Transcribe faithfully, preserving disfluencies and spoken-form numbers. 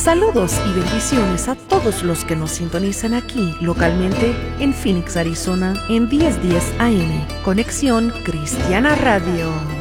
Saludos y bendiciones a todos los que nos sintonizan aquí localmente en Phoenix, Arizona, en diez diez A M. Conexión Cristiana Radio.